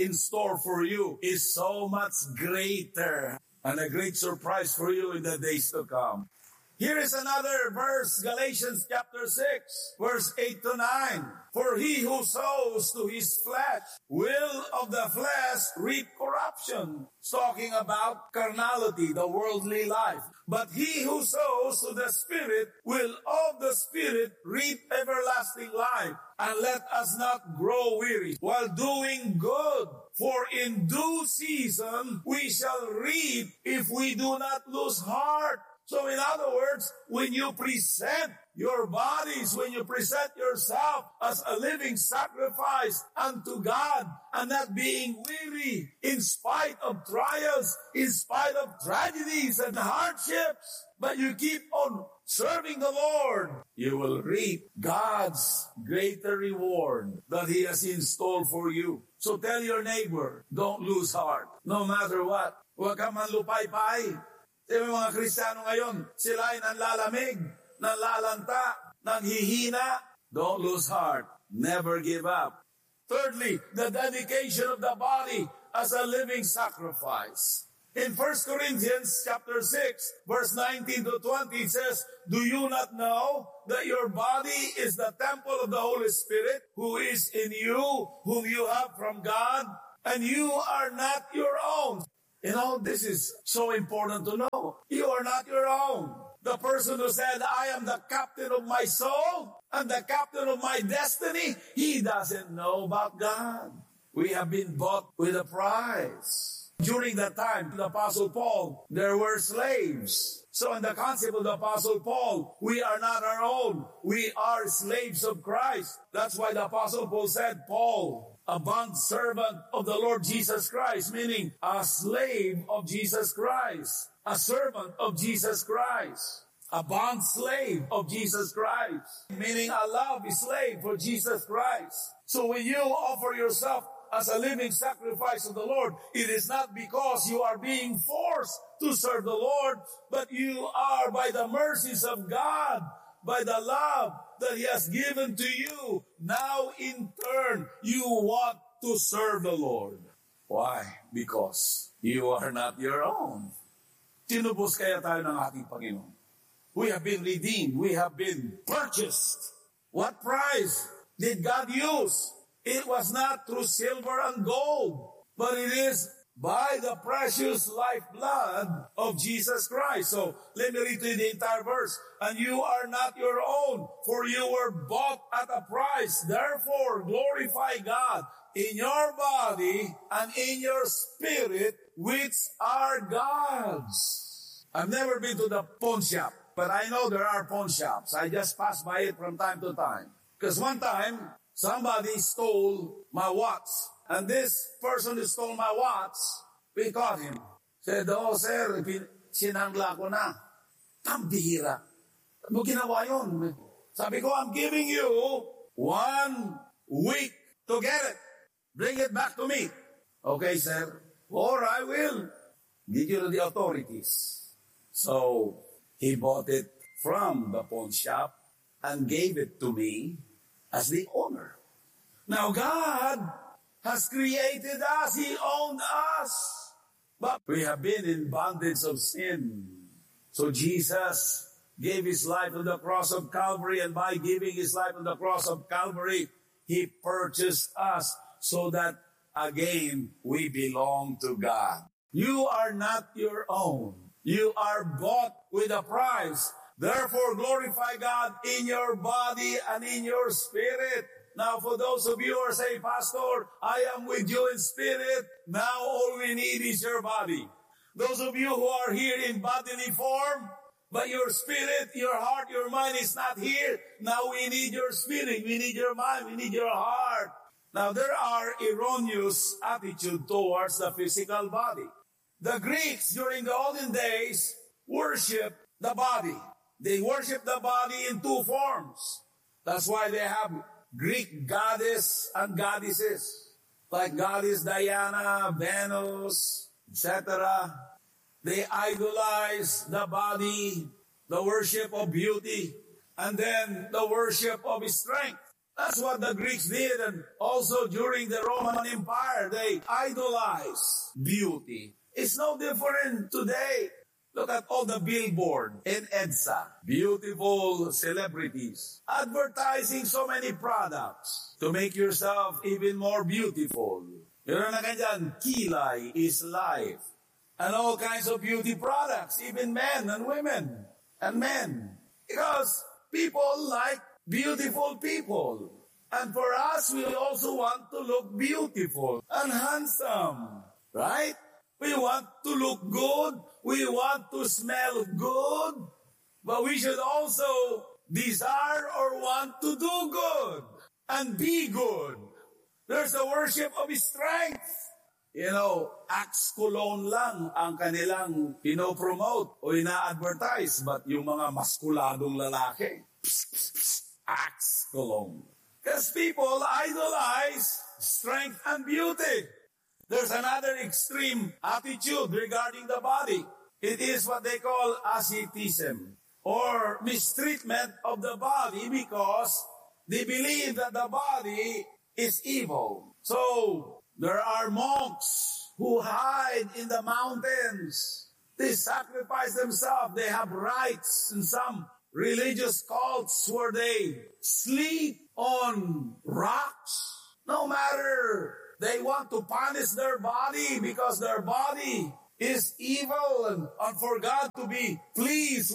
in store for you is so much greater and a great surprise for you in the days to come. Here is another verse, Galatians chapter 6, verse 8 to 9. For he who sows to his flesh will of the flesh reap corruption. It's talking about carnality, the worldly life. But he who sows to the Spirit will of the Spirit reap everlasting life. And let us not grow weary while doing good. For in due season we shall reap if we do not lose heart. So in other words, when you present your bodies, when you present yourself as a living sacrifice unto God and not being weary in spite of trials, in spite of tragedies and hardships, but you keep on serving the Lord, you will reap God's greater reward that He has installed for you. So tell your neighbor, don't lose heart, no matter what. Huwag ka manlupay-pay. Yung mga Kristiyano ngayon, sila ay nanlalamig, nanlalanta, nanghihina. Don't lose heart. Never give up. Thirdly, the dedication of the body as a living sacrifice. In 1 Corinthians chapter 6, verse 19 to 20, it says, do you not know that your body is the temple of the Holy Spirit who is in you, whom you have from God, and you are not your own? You know, this is so important to know. You are not your own. The person who said, I am the captain of my soul and the captain of my destiny, he doesn't know about God. We have been bought with a price. During that time, the Apostle Paul, there were slaves. So in the concept of the Apostle Paul, we are not our own. We are slaves of Christ. That's why the Apostle Paul said, Paul, a bond servant of the Lord Jesus Christ, meaning a slave of Jesus Christ, a servant of Jesus Christ, a bond slave of Jesus Christ, meaning a love slave for Jesus Christ. So when you offer yourself as a living sacrifice of the Lord, it is not because you are being forced to serve the Lord, but you are by the mercies of God, by the love that He has given to you. Now in turn, you want to serve the Lord. Why? Because you are not your own. Tinubos kaya tayo ng ating Panginoon. We have been redeemed. We have been purchased. What price did God use? It was not through silver and gold, but it is by the precious lifeblood of Jesus Christ. So let me read to you the entire verse. And you are not your own, for you were bought at a price. Therefore, glorify God in your body and in your spirit, which are God's. I've never been to the pawn shop, but I know there are pawn shops. I just pass by it from time to time. Because one time, somebody stole my watch. And this person who stole my watch, we caught him. Said, oh sir, sinangla ko na. Tambihira. Ano ginawa yun? Sabi ko, I'm giving you 1 week to get it. Bring it back to me. Okay, sir. Or I will give you to the authorities. So, he bought it from the pawn shop and gave it to me as the owner. Now God has created us. He owned us. But we have been in bondage of sin. So Jesus gave His life on the cross of Calvary, and by giving His life on the cross of Calvary, He purchased us so that again we belong to God. You are not your own. You are bought with a price. Therefore, glorify God in your body and in your spirit. Now, for those of you who are saying, Pastor, I am with you in spirit. Now all we need is your body. Those of you who are here in bodily form, but your spirit, your heart, your mind is not here. Now we need your spirit. We need your mind. We need your heart. Now, there are erroneous attitude towards the physical body. The Greeks during the olden days worship the body. They worship the body in 2 forms. That's why they have Greek goddess and goddesses, like goddess Diana, Venus, etc. They idolize the body, the worship of beauty, and then the worship of strength. That's what the Greeks did, and also during the Roman Empire, they idolized beauty. It's no different today. Look at all the billboard in EDSA. Beautiful celebrities advertising so many products to make yourself even more beautiful. Meron na ganyan, kilay is life. And all kinds of beauty products, even men and women and men. Because people like beautiful people. And for us, we also want to look beautiful and handsome. Right? We want to look good. We want to smell good. But we should also desire or want to do good and be good. There's the worship of strength. You know, Axe cologne lang ang kanilang pinopromote o ina-advertise. But yung mga maskuladong lalaki, Axe cologne. Because people idolize strength and beauty. There's another extreme attitude regarding the body. It is what they call asceticism, or mistreatment of the body, because they believe that the body is evil. So there are monks who hide in the mountains. They sacrifice themselves. They have rites in some religious cults where they sleep on rocks. No matter, they want to punish their body because their body is evil, and for God to be pleased